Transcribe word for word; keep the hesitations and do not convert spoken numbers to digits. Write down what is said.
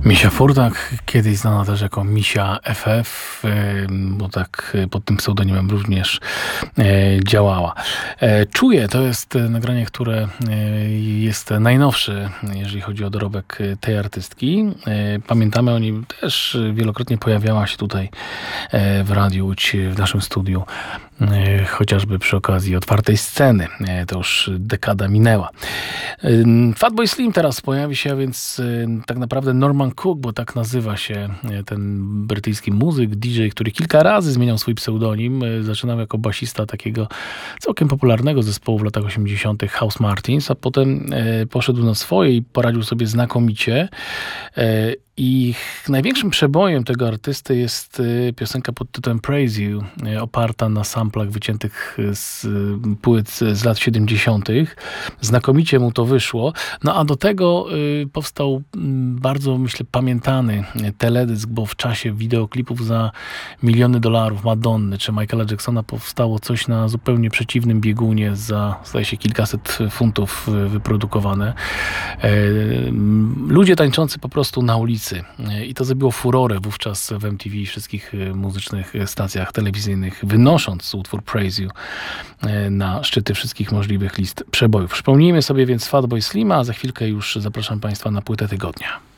Misia Furtak, kiedyś znana też jako Misia F F, bo tak pod tym pseudonimem również działała. Czuję, to jest nagranie, które jest najnowsze, jeżeli chodzi o dorobek tej artystki. Pamiętamy o nim, też wielokrotnie pojawiała się tutaj w Radiu Łódź, w naszym studiu, chociażby przy okazji otwartej sceny. To już dekada minęła. Fatboy Slim teraz pojawi się, więc tak naprawdę Norman Cook, bo tak nazywa się ten brytyjski muzyk, D J, który kilka razy zmieniał swój pseudonim. Zaczynał jako basista takiego całkiem popularnego zespołu w latach osiemdziesiątych House Martins, a potem poszedł na swoje i poradził sobie znakomicie. I największym przebojem tego artysty jest piosenka pod tytułem Praise You, oparta na samplach wyciętych z płyt z lat siedemdziesiątych. Znakomicie mu to wyszło. No a do tego powstał bardzo, myślę, pamiętany teledysk, bo w czasie wideoklipów za miliony dolarów Madonny czy Michaela Jacksona powstało coś na zupełnie przeciwnym biegunie za, zdaje się, kilkaset funtów wyprodukowane. Ludzie tańczący po prostu na ulicy. I to zrobiło furorę wówczas w M T V i wszystkich muzycznych stacjach telewizyjnych, wynosząc utwór Praise You na szczyty wszystkich możliwych list przebojów. Przypomnijmy sobie więc Fatboy Slima, a za chwilkę już zapraszam Państwa na płytę tygodnia.